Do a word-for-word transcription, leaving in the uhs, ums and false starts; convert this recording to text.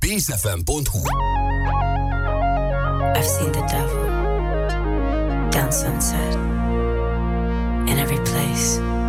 bésefem pont hu. I've seen the devil down Sunset in every place.